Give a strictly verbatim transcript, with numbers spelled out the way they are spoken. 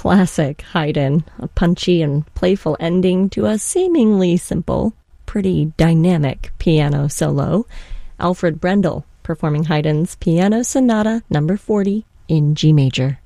classic Haydn, a punchy and playful ending to a seemingly simple, pretty dynamic piano solo. Alfred Brendel performing Haydn's Piano Sonata number forty in G major.